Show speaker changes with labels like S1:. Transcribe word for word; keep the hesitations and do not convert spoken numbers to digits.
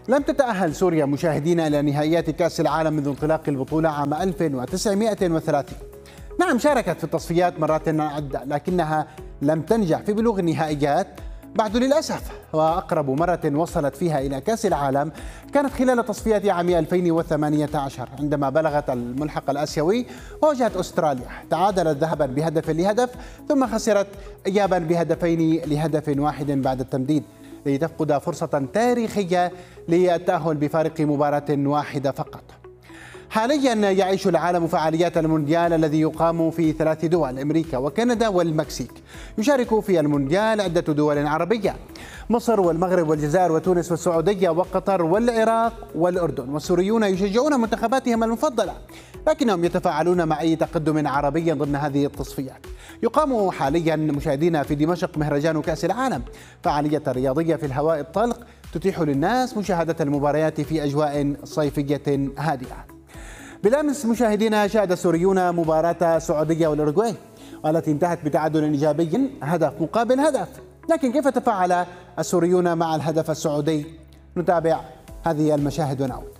S1: لم تتأهل سوريا مشاهدينا إلى نهائيات كأس العالم منذ انطلاق البطولة عام ألف وتسعمائة وثلاثين. نعم، شاركت في التصفيات مرات عدة، لكنها لم تنجح في بلوغ النهائيات بعد للأسف. وأقرب مرة وصلت فيها إلى كأس العالم كانت خلال تصفيات عام ألفين وثمانية عشر، عندما بلغت الملحق الآسيوي وواجهت أستراليا. تعادلت ذهبا بهدف لهدف، ثم خسرت إيابا بهدفين لهدف واحد بعد التمديد، لتفقد فرصة تاريخية للتأهل بفارق مباراة واحدة فقط. حاليا يعيش العالم فعاليات المونديال الذي يقام في ثلاث دول، أمريكا وكندا والمكسيك. يشارك في المونديال عدة دول عربية: مصر والمغرب والجزائر وتونس والسعودية وقطر والعراق والأردن. والسوريون يشجعون منتخباتهم المفضلة، لكنهم يتفاعلون مع أي تقدم عربي ضمن هذه التصفيات. يقام حاليا مشاهدينا في دمشق مهرجان كأس العالم، فعالية رياضية في الهواء الطلق تتيح للناس مشاهدة المباريات في أجواء صيفية هادئة. بالأمس مشاهدينا شاهد السوريون مباراة السعودية والأوروغواي، والتي انتهت بتعادل إيجابي هدف مقابل هدف. لكن كيف تفاعل السوريون مع الهدف السعودي؟ نتابع هذه المشاهد ونعود.